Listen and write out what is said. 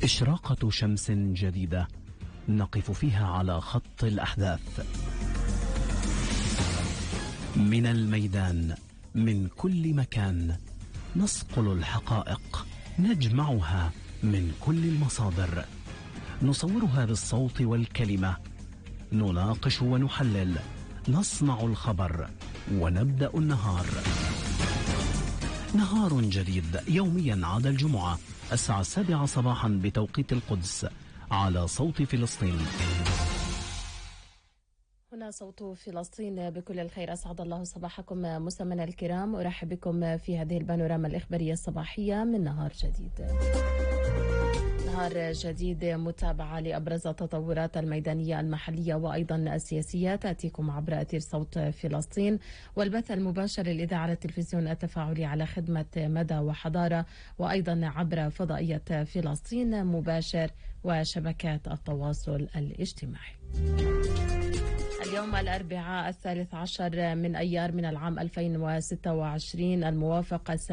إشراقة شمس جديدة نقف فيها على خط الأحداث، من الميدان، من كل مكان، نصقل الحقائق، نجمعها من كل المصادر، نصورها بالصوت والكلمة، نناقش ونحلل، نصنع الخبر ونبدأ النهار. نهار جديد يوميا عدا الجمعة الساعة 7 صباحا بتوقيت القدس على صوت فلسطين. هنا صوت فلسطين بكل الخير. أسعد الله صباحكم مستمعينا الكرام، أرحب بكم في هذه البانوراما الإخبارية الصباحية من نهار جديد. نهار جديد، متابعة لأبرز التطورات الميدانية المحلية وأيضا السياسية تأتيكم عبر أثير صوت فلسطين والبث المباشر للإذاعة على التلفزيون التفاعلي على خدمة مدى وحضارة، وأيضا عبر فضائية فلسطين مباشر وشبكات التواصل الاجتماعي. اليوم الأربعاء 13 من أيار من العام 2026 الموافق